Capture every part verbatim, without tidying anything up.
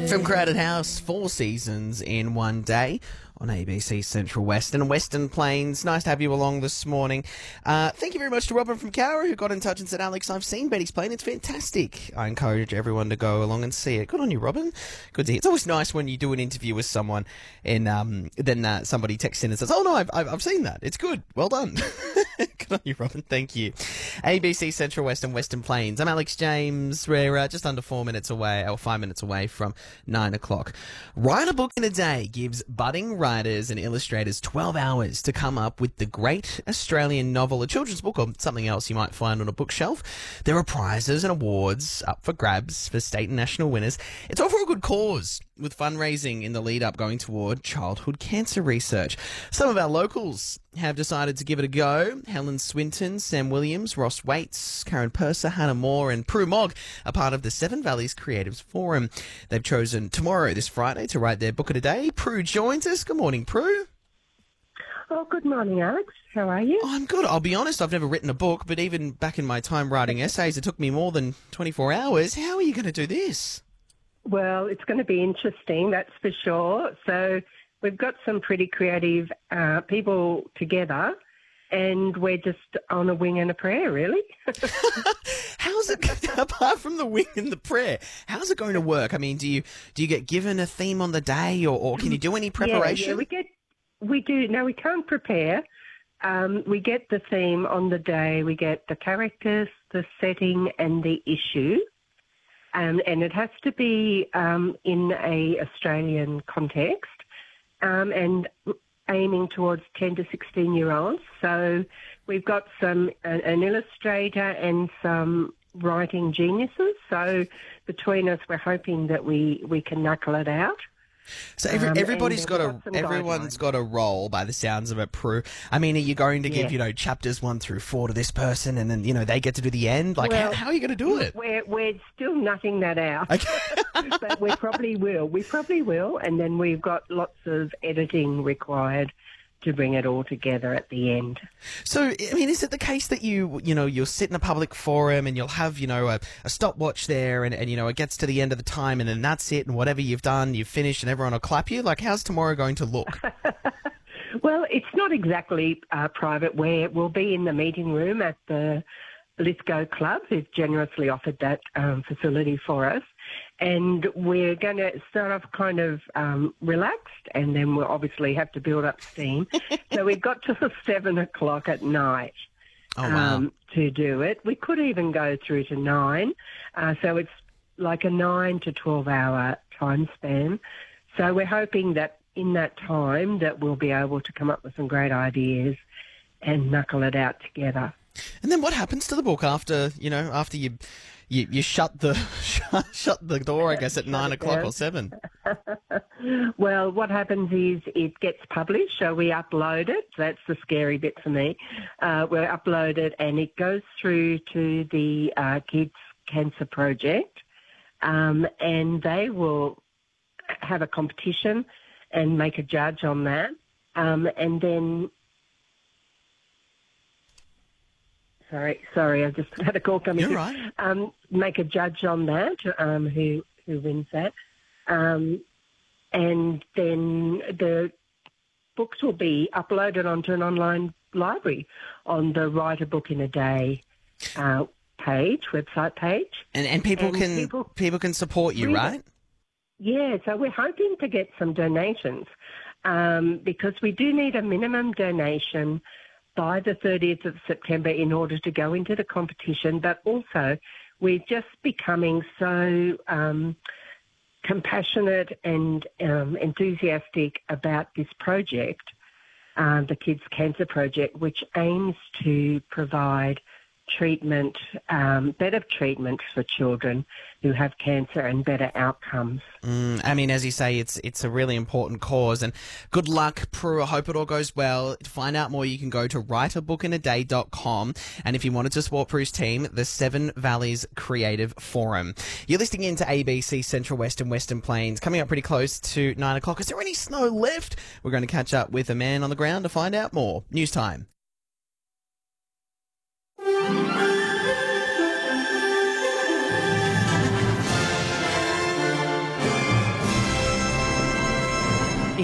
From Crowded House, four seasons in one day on A B C Central Western and Western Plains. Nice to have you along this morning. Uh, thank you very much to Robin from Cowra, who got in touch and said, Alex, I've seen Betty's Plain. It's fantastic. I encourage everyone to go along and see it. Good on you, Robin. Good to hear. It's always nice when you do an interview with someone and um, then uh, somebody texts in and says, oh, no, I've, I've, I've seen that. It's good. Well done. Good on you, Robin. Thank you. A B C Central Western Western Plains. I'm Alex James. We're uh, just under four minutes away, or five minutes away from nine o'clock. Write a book in a day gives budding writers and illustrators twelve hours to come up with the great Australian novel, a children's book, or something else you might find on a bookshelf. There are prizes and awards up for grabs for state and national winners. It's all for a good cause, with fundraising in the lead up going toward childhood cancer research. Some of our locals have decided to give it a go. Helen Swinton, Sam Williams, Ross Waits, Karen Purser, Hannah Moore and Prue Mogg are part of the Seven Valleys Creatives Forum. They've chosen tomorrow, this Friday, to write their book of the day. Prue joins us. Good morning, Prue. Oh, good morning, Alex. How are you? Oh, I'm good. I'll be honest, I've never written a book, but even back in my time writing essays, it took me more than twenty-four hours. How are you going to do this? Well, it's going to be interesting, that's for sure. So we've got some pretty creative uh, people together, and we're just on a wing and a prayer, really. How's it, apart from the wing and the prayer, how's it going to work? I mean, do you do you get given a theme on the day, or, or can you do any preparation? Yeah, yeah, we get, we do. No, we can't prepare. Um, we get the theme on the day. We get the characters, the setting, and the issue. Um, and it has to be um, in a Australian context, um, and aiming towards ten to sixteen year olds. So we've got some an, an illustrator and some writing geniuses. So between us, we're hoping that we, we can knuckle it out. So every, Um, everybody's and got we've a got some everyone's guidelines. got a role by the sounds of it, Prue. I mean, are you going to give Yeah. you know chapters one through four to this person, and then you know they get to do the end? Like, Well, how, how are you going to do it? We're we're still nutting that out, Okay. but we probably will. We probably will, and then we've got lots of editing required to bring it all together at the end. So, I mean, is it the case that you, you know, you'll sit in a public forum and you'll have, you know, a, a stopwatch there and, and, you know, it gets to the end of the time and then that's it and whatever you've done, you've finished and everyone will clap you? Like, how's tomorrow going to look? Well, it's not exactly uh, private. Where we'll be in the meeting room at the Lithgow Club, who've generously offered that um, facility for us. And we're going to start off kind of um, relaxed, and then we'll obviously have to build up steam. So we've got till seven o'clock at night Oh, wow. um, to do it. We could even go through to nine. Uh, so it's like a nine to twelve hour time span. So we're hoping that in that time that we'll be able to come up with some great ideas and knuckle it out together. And then what happens to the book after, you know, after you you, you shut the shut, shut the door, I guess, at nine it o'clock down. or seven? Well, what happens is it gets published, so we upload it. That's the scary bit for me. Uh, we upload it, and it goes through to the uh, Kids Cancer Project, um, and they will have a competition and make a judge on that, um, and then. Sorry, sorry, I just had a call coming You're through. right. Um, make a judge on that, um, who who wins that. Um, and then the books will be uploaded onto an online library on the Write a Book in a Day uh, page, website page. And and people And can people- people can support you, Read it. right? Yeah, so we're hoping to get some donations um, because we do need a minimum donation by the thirtieth of September in order to go into the competition, but also we're just becoming so um, compassionate and um, enthusiastic about this project, uh, the Kids Cancer Project, which aims to provide treatment, um, better treatment for children who have cancer and better outcomes. Mm, I mean, as you say, it's it's a really important cause. And good luck, Prue. I hope it all goes well. To find out more, you can go to write a book in a day dot com. And if you wanted to support Prue's team, the Seven Valleys Creative Forum. You're listening in to A B C Central West and Western Plains. Coming up pretty close to nine o'clock. Is there any snow left? We're going to catch up with a man on the ground to find out more. News time.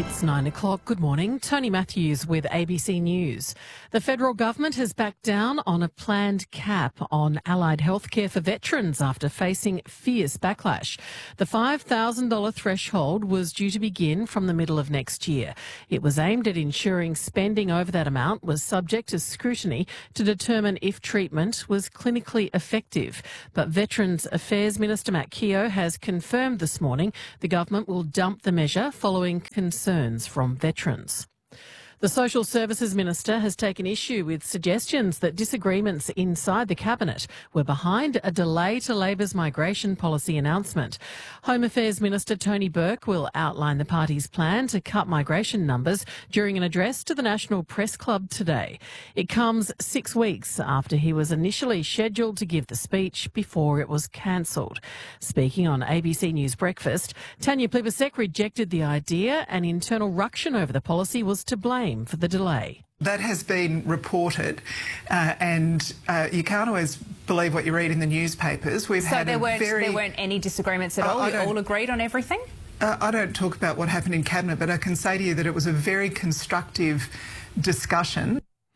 It's nine o'clock. Good morning. Tony Matthews with A B C News. The federal government has backed down on a planned cap on allied healthcare for veterans after facing fierce backlash. The five thousand dollars threshold was due to begin from the middle of next year. It was aimed at ensuring spending over that amount was subject to scrutiny to determine if treatment was clinically effective. But Veterans Affairs Minister Matt Keogh has confirmed this morning the government will dump the measure following concerns from veterans. The Social Services Minister has taken issue with suggestions that disagreements inside the Cabinet were behind a delay to Labor's migration policy announcement. Home Affairs Minister Tony Burke will outline the party's plan to cut migration numbers during an address to the National Press Club today. It comes six weeks after he was initially scheduled to give the speech before it was cancelled. Speaking on A B C News Breakfast, Tanya Plibersek rejected the idea and internal ruction over the policy was to blame for the delay. That has been reported, uh, and uh, you can't always believe what you read in the newspapers. We've so had there a weren't very, there weren't any disagreements at uh, all. You all agreed on everything. Uh, I don't talk about what happened in Cabinet, but I can say to you that it was a very constructive discussion.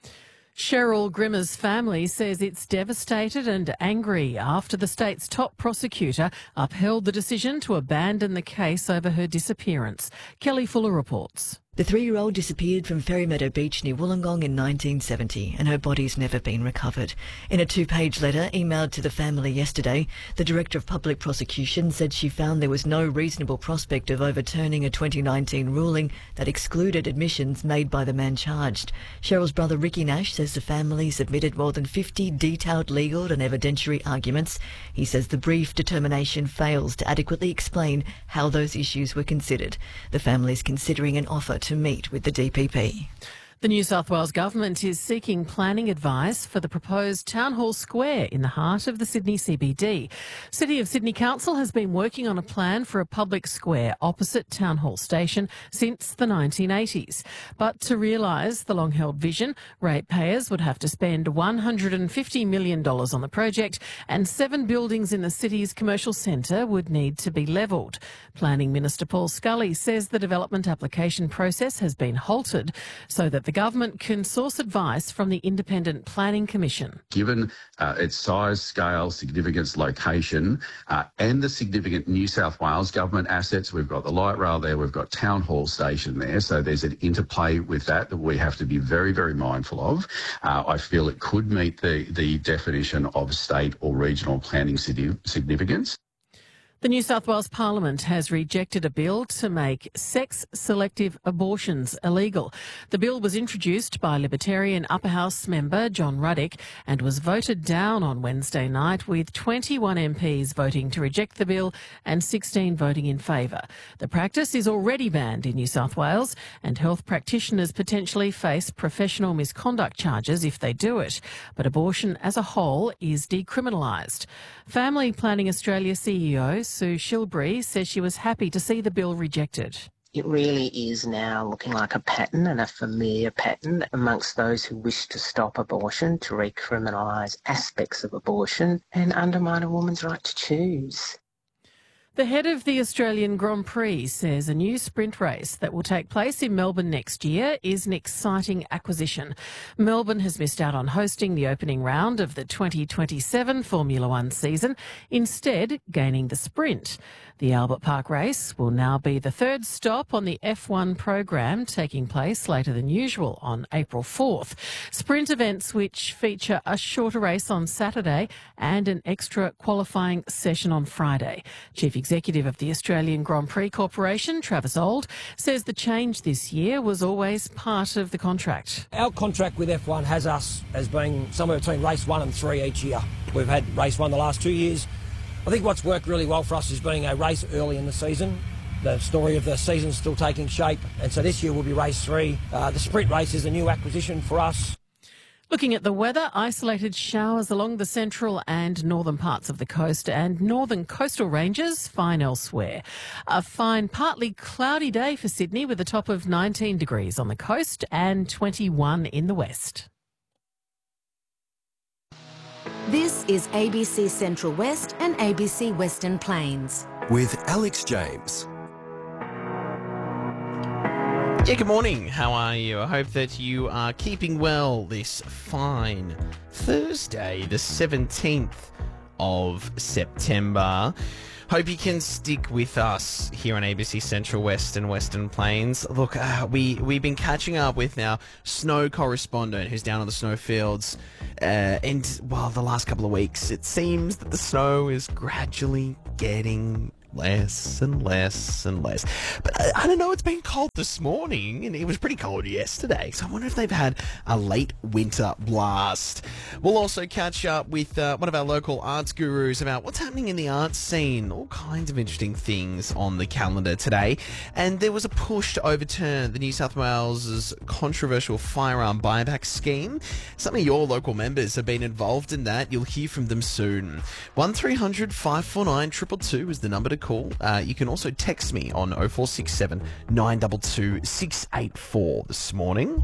Cheryl Grimmer's family says it's devastated and angry after the state's top prosecutor upheld the decision to abandon the case over her disappearance. Kelly Fuller reports. The three-year-old disappeared from Ferry Meadow Beach near Wollongong in nineteen seventy and her body's never been recovered. In a two-page letter emailed to the family yesterday, the Director of Public Prosecution said she found there was no reasonable prospect of overturning a twenty nineteen ruling that excluded admissions made by the man charged. Cheryl's brother Ricky Nash says the family submitted more than fifty detailed legal and evidentiary arguments. He says the brief determination fails to adequately explain how those issues were considered. The family is considering an offer to meet with the D P P. The New South Wales Government is seeking planning advice for the proposed Town Hall Square in the heart of the Sydney C B D. City of Sydney Council has been working on a plan for a public square opposite Town Hall Station since the nineteen eighties. But to realise the long-held vision, ratepayers would have to spend one hundred fifty million dollars on the project and seven buildings in the city's commercial centre would need to be levelled. Planning Minister Paul Scully says the development application process has been halted so that the government can source advice from the Independent Planning Commission. Given uh, its size, scale, significance, location, uh, and the significant New South Wales government assets, we've got the light rail there, we've got Town Hall Station there, so there's an interplay with that that we have to be very, very mindful of. Uh, I feel it could meet the, the definition of state or regional planning significance. The New South Wales Parliament has rejected a bill to make sex-selective abortions illegal. The bill was introduced by Libertarian Upper House member John Ruddick and was voted down on Wednesday night with twenty-one M Ps voting to reject the bill and sixteen voting in favour. The practice is already banned in New South Wales and health practitioners potentially face professional misconduct charges if they do it. But abortion as a whole is decriminalised. Family Planning Australia C E O Sue Shilbury says she was happy to see the bill rejected. It really is now looking like a pattern and a familiar pattern amongst those who wish to stop abortion, to recriminalise aspects of abortion and undermine a woman's right to choose. The head of the Australian Grand Prix says a new sprint race that will take place in Melbourne next year is an exciting acquisition. Melbourne has missed out on hosting the opening round of the twenty twenty-seven Formula One season, instead gaining the sprint. The Albert Park race will now be the third stop on the F one program, taking place later than usual on April fourth. Sprint events which feature a shorter race on Saturday and an extra qualifying session on Friday. Chief Executive of the Australian Grand Prix Corporation, Travis Auld, says the change this year was always part of the contract. Our contract with F one has us as being somewhere between race one and three each year. We've had race one the last two years. I think what's worked really well for us is being a race early in the season. The story of the season's still taking shape, and so this year will be race three. Uh, the sprint race is a new acquisition for us. Looking at the weather, isolated showers along the central and northern parts of the coast and northern coastal ranges, fine elsewhere. A fine, partly cloudy day for Sydney with a top of nineteen degrees on the coast and twenty-one in the west. This is A B C Central West and A B C Western Plains. With Alex James. Yeah, good morning. How are you? I hope that you are keeping well this fine Thursday, the seventeenth of September. Hope you can stick with us here on A B C Central West and Western Plains. Look, uh, we, we've been catching up with our snow correspondent who's down on the snowfields. Uh, and, well, the last couple of weeks, it seems that the snow is gradually getting less and less and less. But I, I don't know, it's been cold this morning and it was pretty cold yesterday. So I wonder if they've had a late winter blast. We'll also catch up with uh, one of our local arts gurus about what's happening in the arts scene. All kinds of interesting things on the calendar today. And there was a push to overturn the New South Wales' controversial firearm buyback scheme. Some of your local members have been involved in that. You'll hear from them soon. one three hundred five four nine two two two is the number to call. Uh, you can also text me on oh four six seven nine two two six eight four this morning.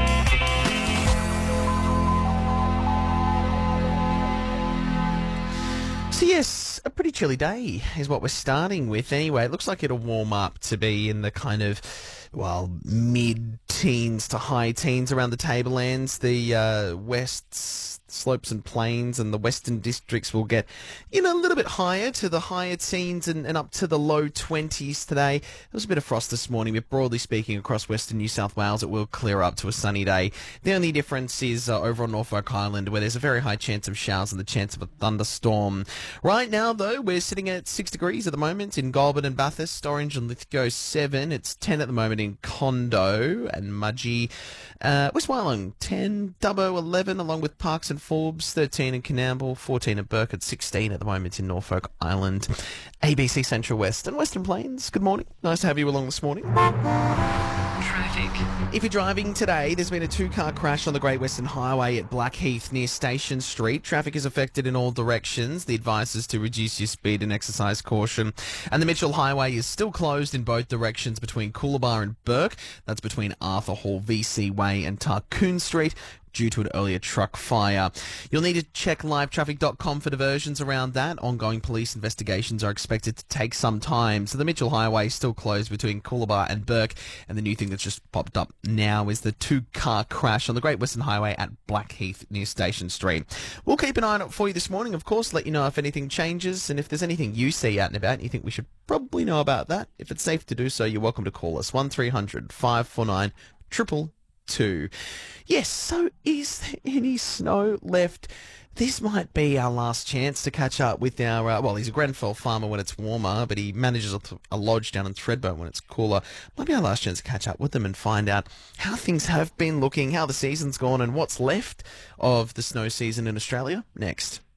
So yes, a pretty chilly day is what we're starting with anyway. It looks like it'll warm up to be in the kind of, well, mid-teens to high teens around the tablelands. The uh, west slopes and plains and the western districts will get, you know, a little bit higher to the higher teens and, and up to the low twenties today. There was a bit of frost this morning, but broadly speaking, across western New South Wales, it will clear up to a sunny day. The only difference is uh, over on Norfolk Island, where there's a very high chance of showers and the chance of a thunderstorm. Right now, though, we're sitting at six degrees at the moment in Goulburn and Bathurst, Orange and Lithgow seven. It's ten at the moment in Condo and Mudgee. Uh, West Wyalong ten, Dubbo eleven, along with Parks and Forbes thirteen in Coonamble, fourteen at Burke, sixteen at the moment in Norfolk Island. A B C Central West and Western Plains, good morning. Nice to have you along this morning. Traffic. If you're driving today, there's been a two-car crash on the Great Western Highway at Blackheath near Station Street. Traffic is affected in all directions. The advice is to reduce your speed and exercise caution. And the Mitchell Highway is still closed in both directions between Coolabah and Burke. That's between Arthur Hall, V C Way and Tarcoon Street, due to an earlier truck fire. You'll need to check live traffic dot com for diversions around that. Ongoing police investigations are expected to take some time. So the Mitchell Highway is still closed between Coolabah and Burke. And the new thing that's just popped up now is the two-car crash on the Great Western Highway at Blackheath near Station Street. We'll keep an eye on it for you this morning, of course, let you know if anything changes. And if there's anything you see out and about and you think we should probably know about that, if it's safe to do so, you're welcome to call us. one three hundred five four nine two two two. Yes, so is there any snow left? This might be our last chance to catch up with our, uh, well, he's a Grenfell farmer when it's warmer, but he manages a, a lodge down in Thredbo when it's cooler. Might be our last chance to catch up with them and find out how things have been looking, how the season's gone, and what's left of the snow season in Australia. Next.